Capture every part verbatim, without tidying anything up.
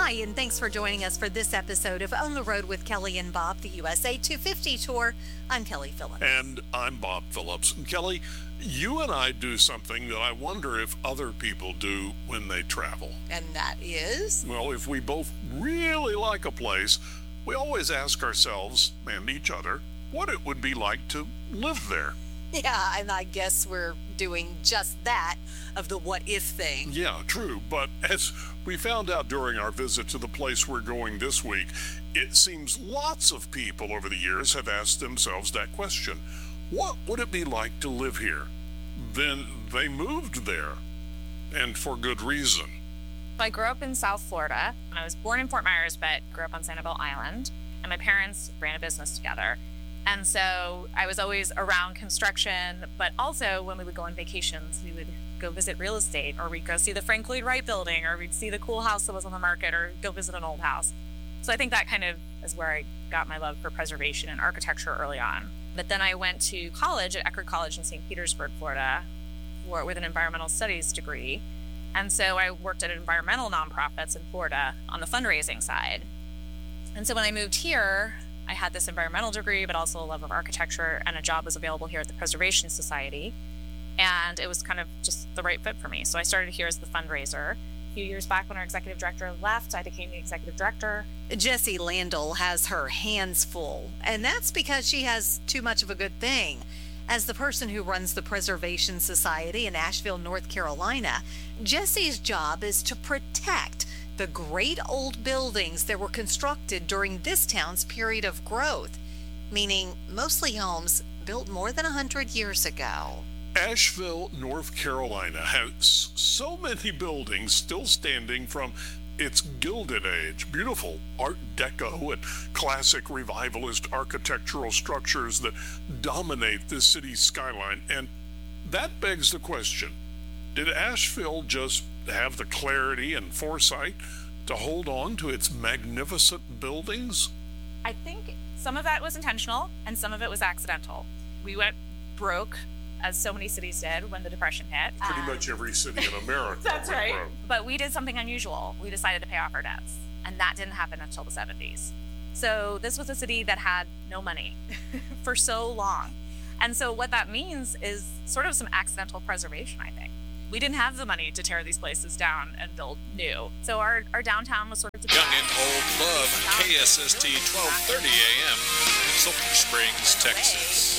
Hi, and thanks for joining us for this episode of On the Road with Kelly and Bob, the U S A two fifty Tour. I'm Kelly Phillips. And I'm Bob Phillips. And Kelly, you and I do something that I wonder if other people do when they travel. And that is? Well, if we both really like a place, we always ask ourselves and each other what it would be like to live there. Yeah, and I guess we're doing just that of the what if thing. Yeah, true. But as we found out during our visit to the place we're going this week, it seems lots of people over the years have asked themselves that question. What would it be like to live here? Then they moved there, and for good reason. I grew up in South Florida. I was born in Fort Myers, but grew up on Sanibel Island. And my parents ran a business together. And so I was always around construction, but also when we would go on vacations, we would go visit real estate, or we'd go see the Frank Lloyd Wright building, or we'd see the cool house that was on the market, or go visit an old house. So I think that kind of is where I got my love for preservation and architecture early on. But then I went to college at Eckerd College in Saint Petersburg, Florida, for, with an environmental studies degree. And so I worked at environmental nonprofits in Florida on the fundraising side. And so when I moved here, I had this environmental degree, but also a love of architecture, and a job was available here at the Preservation Society. And it was kind of just the right fit for me. So I started here as the fundraiser. A few years back when our executive director left, I became the executive director. Jessie Landell has her hands full, and that's because she has too much of a good thing. As the person who runs the Preservation Society in Asheville, North Carolina, Jessie's job is to protect the great old buildings that were constructed during this town's period of growth, meaning mostly homes built more than one hundred years ago. Asheville, North Carolina has so many buildings still standing from its Gilded Age. Beautiful Art Deco and classic revivalist architectural structures that dominate this city's skyline. And that begs the question, did Asheville just have the clarity and foresight to hold on to its magnificent buildings? I think some of that was intentional and some of it was accidental. We went broke, as so many cities did when the Depression hit. Pretty um, much every city in America. That's right. Broke. But we did something unusual. We decided to pay off our debts, and that didn't happen until the seventies. So this was a city that had no money for so long. And so what that means is sort of some accidental preservation, I think. We didn't have the money to tear these places down and build new. So our, our downtown was sort of... Young and Old Love, K S S T twelve thirty A M, Sulphur Springs, Texas.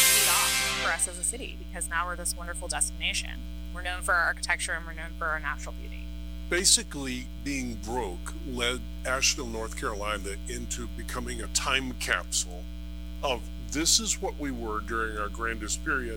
For us as a city, because now we're this wonderful destination. We're known for our architecture and we're known for our natural beauty. Basically, being broke led Asheville, North Carolina into becoming a time capsule of this is what we were during our grandest period.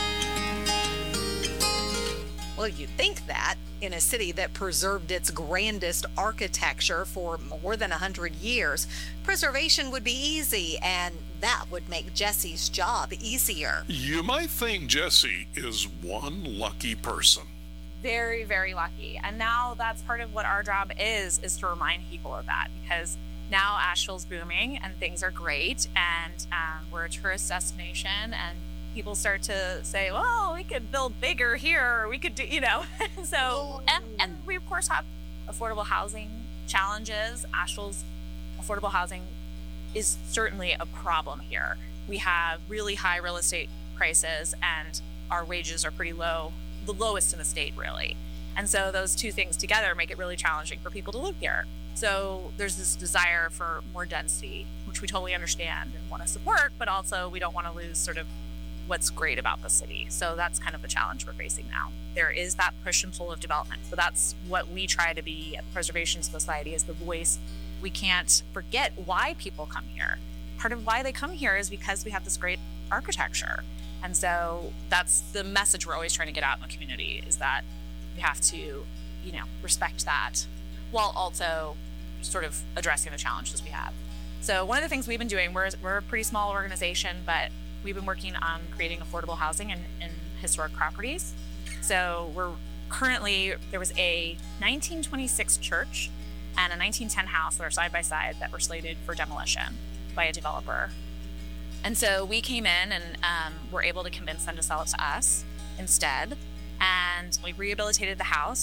Well, you'd think that in a city that preserved its grandest architecture for more than one hundred years, preservation would be easy, and that would make Jessie's job easier. You might think Jessie is one lucky person. Very, very lucky. And now that's part of what our job is, is to remind people of that, because now Asheville's booming and things are great, and um, we're a tourist destination, and people start to say, well, we could build bigger here, or we could do, you know. so, and, and we, of course, have affordable housing challenges. Asheville's affordable housing is certainly a problem here. We have really high real estate prices, and our wages are pretty low, the lowest in the state, really. And so those two things together make it really challenging for people to live here. So there's this desire for more density, which we totally understand and want to support, but also we don't want to lose sort of what's great about the city. So that's kind of the challenge we're facing now. There is that push and pull of development. So that's what we try to be at the Preservation Society, is the voice. We can't forget why people come here. Part of why they come here is because we have this great architecture. And so that's the message we're always trying to get out in the community, is that we have to, you know, respect that while also sort of addressing the challenges we have. So one of the things we've been doing, we're, we're a pretty small organization, but we've been working on creating affordable housing in, in historic properties. So we're currently, there was a nineteen twenty-six church and a nineteen ten house that are side by side that were slated for demolition by a developer. And so we came in and um, were able to convince them to sell it to us instead. And we rehabilitated the house,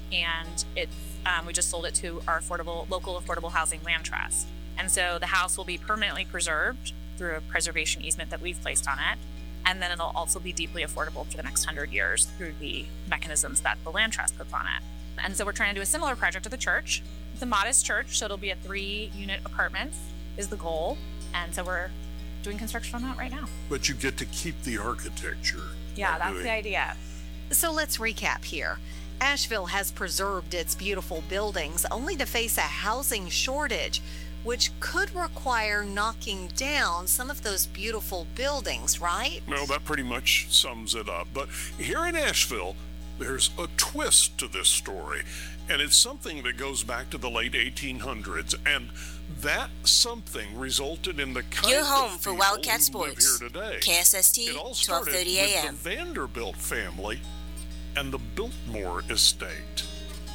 and it um, we just sold it to our affordable local affordable housing land trust. And so the house will be permanently preserved through a preservation easement that we've placed on it. And then it'll also be deeply affordable for the next hundred years through the mechanisms that the land trust puts on it. And so we're trying to do a similar project at the church. It's a modest church, so it'll be a three-unit apartments is the goal. And so we're doing construction on that right now. But you get to keep the architecture. Yeah, that's doing. the idea. So let's recap here. Asheville has preserved its beautiful buildings only to face a housing shortage, which could require knocking down some of those beautiful buildings, right? Well, that pretty much sums it up. But here in Asheville, there's a twist to this story, and it's something that goes back to the late eighteen hundreds, and that something resulted in the kind Your of home for people Wildcat who Sports. live here today. K S S T, It all twelve started thirty a m with the Vanderbilt family and the Biltmore estate.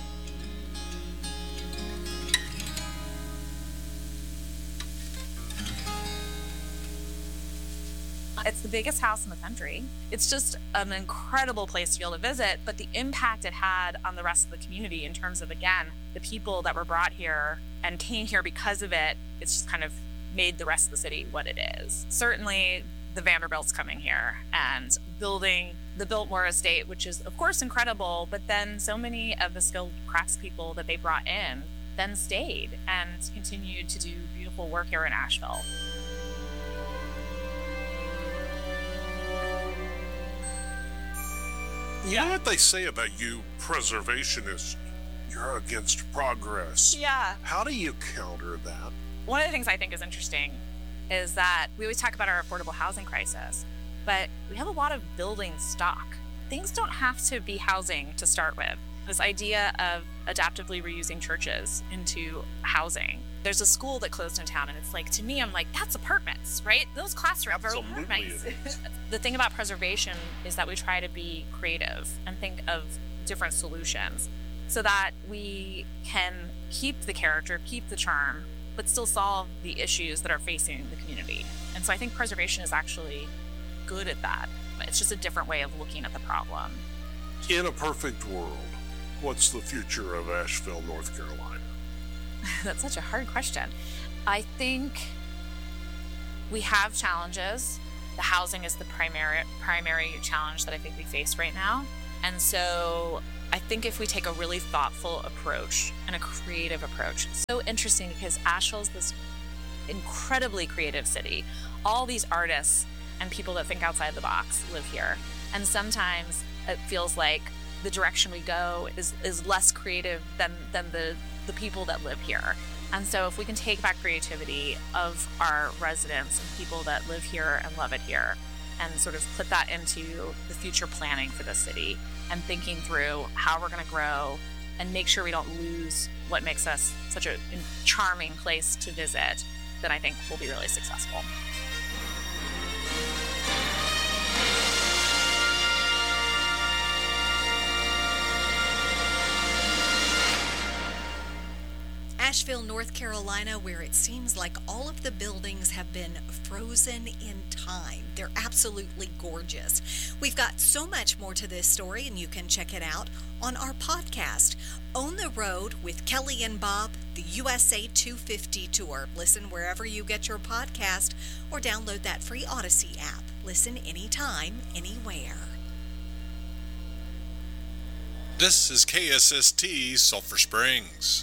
It's the biggest house in the country. It's just an incredible place to be able to visit, but the impact it had on the rest of the community in terms of, again, the people that were brought here and came here because of it, it's just kind of made the rest of the city what it is. Certainly, the Vanderbilts coming here and building the Biltmore estate, which is, of course, incredible, but then so many of the skilled craftspeople that they brought in then stayed and continued to do beautiful work here in Asheville. You know what they say about you preservationists? You're against progress. Yeah. How do you counter that? One of the things I think is interesting is that we always talk about our affordable housing crisis, but we have a lot of building stock. Things don't have to be housing to start with. This idea of adaptively reusing churches into housing. There's a school that closed in town, and it's like, to me, I'm like, that's apartments, right? Those classrooms are Absolutely apartments. it is. The thing about preservation is that we try to be creative and think of different solutions so that we can keep the character, keep the charm, but still solve the issues that are facing the community. And so I think preservation is actually good at that. It's just a different way of looking at the problem. In a perfect world, what's the future of Asheville, North Carolina? That's such a hard question. I think we have challenges. The housing is the primary primary challenge that I think we face right now. And so I think if we take a really thoughtful approach and a creative approach, it's so interesting because Asheville is this incredibly creative city. All these artists and people that think outside the box live here. And sometimes it feels like the direction we go is, is less creative than, than the, the people that live here. And so if we can take back creativity of our residents and people that live here and love it here and sort of put that into the future planning for the city and thinking through how we're going to grow and make sure we don't lose what makes us such a charming place to visit, then I think we'll be really successful. Asheville, North Carolina, where it seems like all of the buildings have been frozen in time. They're absolutely gorgeous. We've got so much more to this story, and you can check it out on our podcast, On the Road with Kelly and Bob, the U S A two fifty Tour. Listen wherever you get your podcast or download that free Odyssey app. Listen anytime, anywhere. This is K S S T Sulphur Springs.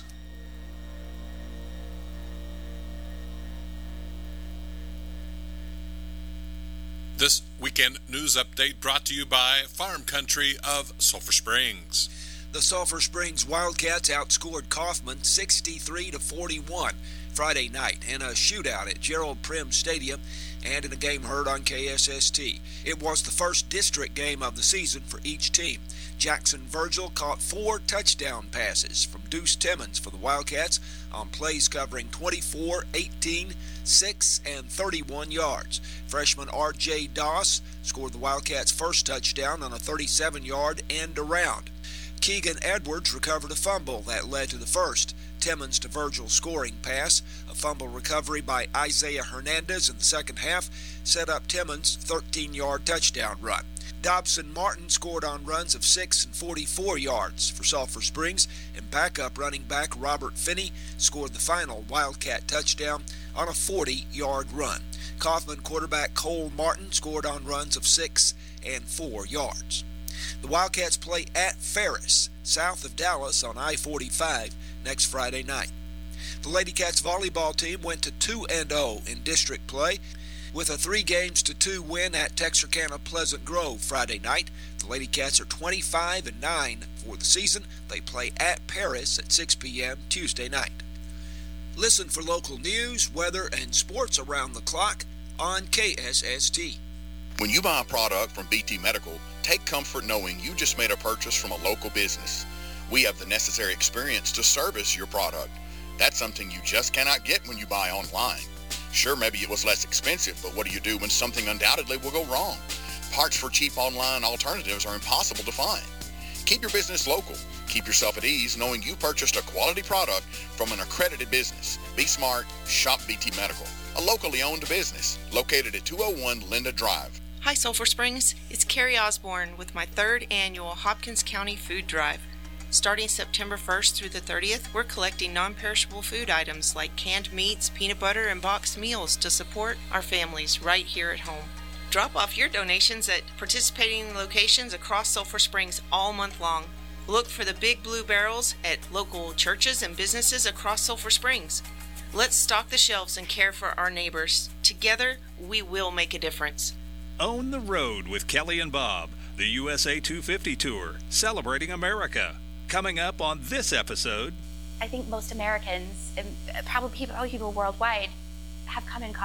This weekend news update brought to you by Farm Country of Sulphur Springs. The Sulphur Springs Wildcats outscored Kaufman sixty-three to forty-one Friday night in a shootout at Gerald Prim Stadium and in a game heard on K S S T. It was the first district game of the season for each team. Jackson Virgil caught four touchdown passes from Deuce Timmons for the Wildcats on plays covering twenty-four, eighteen, six, and thirty-one yards. Freshman R J Doss scored the Wildcats' first touchdown on a thirty-seven yard end around. Keegan Edwards recovered a fumble that led to the first Timmons to Virgil scoring pass. A fumble recovery by Isaiah Hernandez in the second half set up Timmons' thirteen-yard touchdown run. Dobson Martin scored on runs of six and forty-four yards for Sulphur Springs, and backup running back Robert Finney scored the final Wildcat touchdown on a forty-yard run. Kaufman quarterback Cole Martin scored on runs of six and four yards. The Wildcats play at Ferris, south of Dallas on I forty-five next Friday night. The Lady Cats volleyball team went to two and oh in district play with a three games to two win at Texarkana Pleasant Grove Friday night. The Lady Cats are twenty-five and nine for the season. They play at Paris at six p.m. Tuesday night. Listen for local news, weather, and sports around the clock on K S S T. When you buy a product from B T Medical, take comfort knowing you just made a purchase from a local business. We have the necessary experience to service your product. That's something you just cannot get when you buy online. Sure, maybe it was less expensive, but what do you do when something undoubtedly will go wrong? Parts for cheap online alternatives are impossible to find. Keep your business local. Keep yourself at ease knowing you purchased a quality product from an accredited business. Be smart, shop B T Medical, a locally owned business located at two oh one Linda Drive. Hi Sulphur Springs, it's Carrie Osborne with my third annual Hopkins County Food Drive. Starting September first through the thirtieth, we're collecting non-perishable food items like canned meats, peanut butter, and boxed meals to support our families right here at home. Drop off your donations at participating locations across Sulphur Springs all month long. Look for the big blue barrels at local churches and businesses across Sulphur Springs. Let's stock the shelves and care for our neighbors. Together, we will make a difference. Own the Road with Kelly and Bob, the U S A two fifty Tour, celebrating America. Coming up on this episode. I think most Americans, and probably people, probably people worldwide, have come in contact